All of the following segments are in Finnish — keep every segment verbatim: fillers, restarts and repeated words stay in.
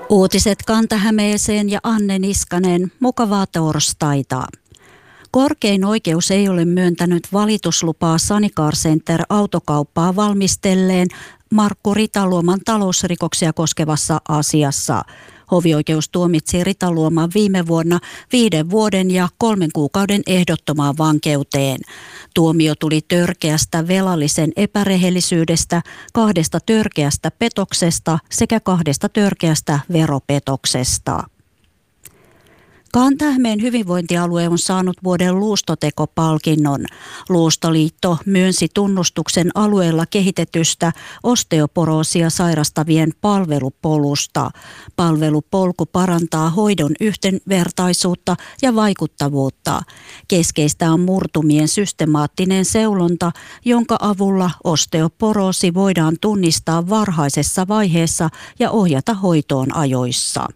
Uutiset Kanta-Hämeeseen ja Anne Niskanen, mukavaa torstaita. Korkein oikeus ei ole myöntänyt valituslupaa Sunny Car Center autokauppaa valmistelleen Markku Ritaluoman talousrikoksia koskevassa asiassa. Hovioikeus tuomitsi Ritaluoman viime vuonna viiden vuoden ja kolmen kuukauden ehdottomaan vankeuteen. Tuomio tuli törkeästä velallisen epärehellisyydestä, kahdesta törkeästä petoksesta sekä kahdesta törkeästä veropetoksesta. Kanta-Hämeen hyvinvointialue on saanut vuoden luustotekopalkinnon. Luustoliitto myönsi tunnustuksen alueella kehitetystä osteoporoosia sairastavien palvelupolusta. Palvelupolku parantaa hoidon yhdenvertaisuutta ja vaikuttavuutta. Keskeistä on murtumien systemaattinen seulonta, jonka avulla osteoporoosi voidaan tunnistaa varhaisessa vaiheessa ja ohjata hoitoon ajoissa.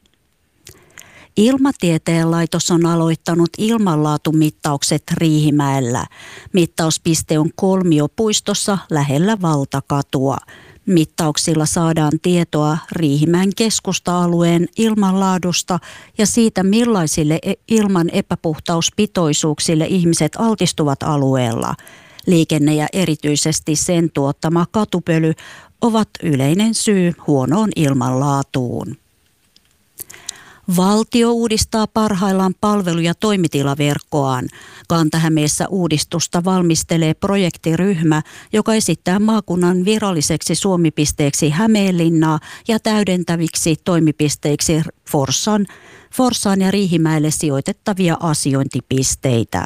Ilmatieteen laitos on aloittanut ilmanlaatumittaukset Riihimäellä. Mittauspiste on Kolmiopuistossa lähellä Valtakatua. Mittauksilla saadaan tietoa Riihimäen keskusta-alueen ilmanlaadusta ja siitä, millaisille ilman epäpuhtauspitoisuuksille ihmiset altistuvat alueella. Liikenne ja erityisesti sen tuottama katupöly ovat yleinen syy huonoon ilmanlaatuun. Valtio uudistaa parhaillaan palvelu- ja toimitilaverkkoaan. Kanta-Hämeessä uudistusta valmistelee projektiryhmä, joka esittää maakunnan viralliseksi suomipisteeksi Hämeenlinnaa ja täydentäviksi toimipisteiksi Forssaan, Forssaan ja Riihimäelle sijoitettavia asiointipisteitä.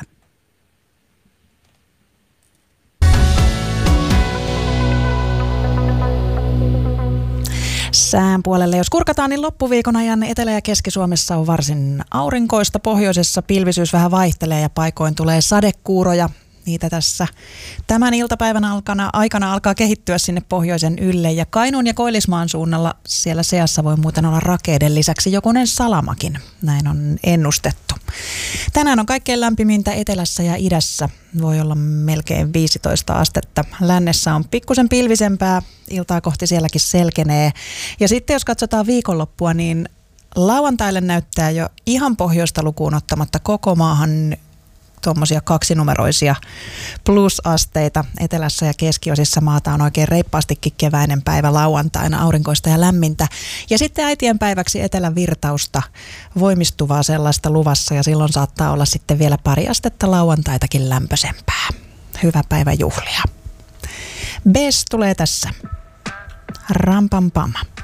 Sään puolelle, jos kurkataan, niin loppuviikon ajan Etelä- ja Keski-Suomessa on varsin aurinkoista. Pohjoisessa pilvisyys vähän vaihtelee ja paikoin tulee sadekuuroja. Niitä tässä tämän iltapäivän alkana, aikana alkaa kehittyä sinne pohjoisen ylle. Ja Kainuun ja Koillismaan suunnalla siellä seassa voi muuten olla rakeiden lisäksi jokunen salamakin. Näin on ennustettu. Tänään on kaikkein lämpimintä etelässä ja idässä. Voi olla melkein viisitoista astetta. Lännessä on pikkusen pilvisempää. Iltaa kohti sielläkin selkenee. Ja sitten jos katsotaan viikonloppua, niin lauantaille näyttää jo ihan pohjoista lukuun ottamatta koko maahan tuommoisia kaksinumeroisia plusasteita. Etelässä ja keskiosissa maata on oikein reippaastikin keväinen päivä lauantaina, aurinkoista ja lämmintä. Ja sitten äitien päiväksi etelän virtausta, voimistuvaa sellaista luvassa, ja silloin saattaa olla sitten vielä pari astetta lauantaitakin lämpöisempää. Hyvää päivän juhlia. Bes tulee tässä. Rampampama.